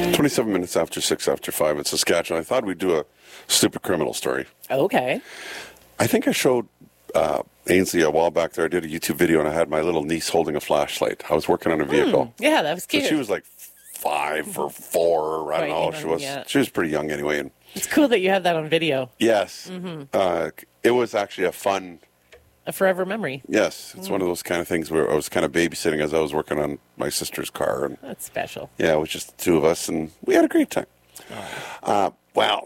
27 minutes after 6 after 5 in Saskatchewan. I thought we'd do a stupid criminal story. Okay. I think I showed Ainsley a while back there. I did a YouTube video and I had my little niece holding a flashlight. I was working on a vehicle. Yeah, that was cute. So she was like 5 or 4. I don't know. She was pretty young anyway. And it's cool that you have that on video. yes. It was actually a fun... A forever memory. Yes. It's one of those kind of things where I was kind of babysitting as I was working on my sister's car. And That's special. yeah, it was just the two of us, and we had a great time. Well,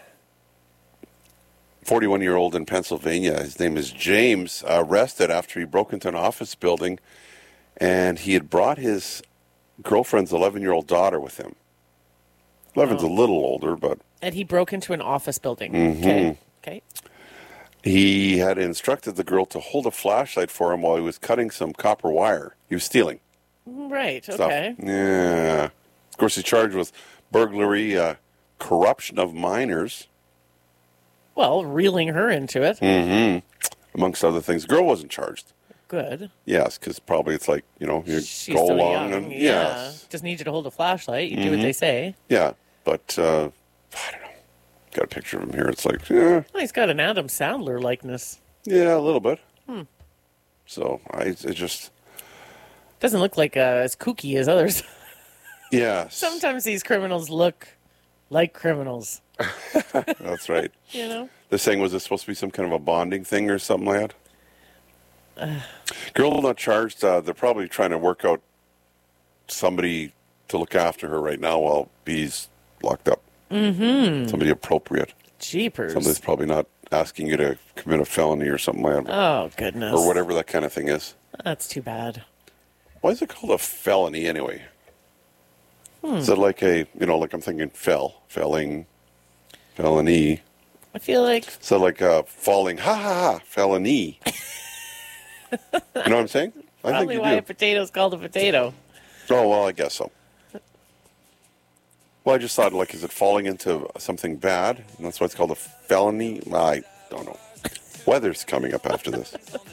41-year-old in Pennsylvania, his name is James, arrested after he broke into an office building, and he had brought his girlfriend's 11-year-old daughter with him. 11's a little older, but... And he broke into an office building. Mm-hmm. Okay. He had instructed the girl to hold a flashlight for him while he was cutting some copper wire. He was stealing Right, stuff. okay. Yeah. Of course, he's charged with burglary, corruption of minors, Well, reeling her into it. amongst other things. The girl wasn't charged. Good. Yes, because probably it's like, you She's go still along young. and Yeah. yes. Just need you to hold a flashlight. You do what they say. Yeah, but I don't know. Got a picture of him here. It's like, yeah, Well, he's got an Adam Sandler likeness. a little bit. So it just, Doesn't look like as kooky as others. yes. Sometimes these criminals look like criminals. That's right. You know? They're saying, was this supposed to be some kind of a bonding thing or something like that? Girl not charged. They're probably trying to work out somebody to look after her right now while B's locked up. Somebody appropriate. Jeepers. Somebody's probably not asking you to commit a felony or something like that. Oh, goodness. Or whatever that kind of thing is. That's too bad. Why is it called a felony anyway? Is it like like I'm thinking felling, felony? I feel like Is that like falling, felony? You know what I'm saying? I think probably you why a do. potato's called a potato. Oh, well, I guess so. Well, I just thought, like, is it falling into something bad? And that's why it's called a felony? I don't know. Weather's coming up after this.